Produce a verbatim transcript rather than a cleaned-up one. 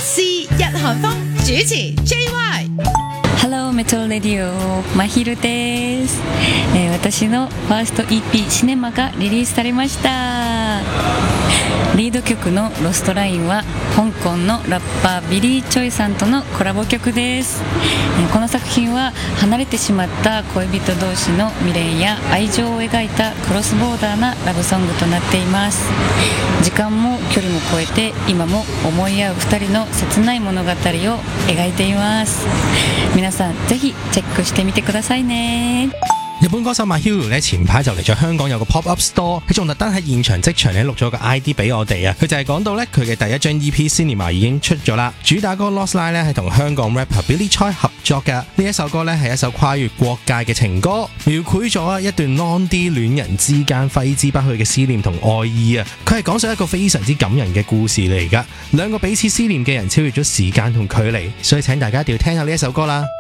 是日韓風，主持 J Y。Hello Metal Radio まひるです、えー、私のファースト イーピー シネマがリリースされました。リード曲のロストラインは香港のラッパービリー・チョイさんとのコラボ曲です。えー、この作品は離れてしまった恋人同士の未練や愛情を描いたクロスボーダーなラブソングとなっています。時間も距離も超えて今も思い合うふたりの切ない物語を描いています。皆さんぜひチェックしてみてくださいね。 日本歌手 Mahiru 咧前排就嚟咗香港有個 pop up store，佢仲特登喺現場即場咧錄咗個 I D 俾我哋啊！佢就係講到咧佢嘅第一張 E P Cinema 已經出咗啦，主打歌 Lost Line 咧係同香港 rapper Billy Choi 合作嘅。呢一首歌咧係一首跨越國界嘅情歌，描繪咗一段 long 啲戀人之間揮之不去嘅思念同愛意啊！佢係講述一個非常之感人嘅故事嚟㗎，兩個彼此思念嘅人超越咗時間同距離，所以請大家一定要聽下呢一首歌啦。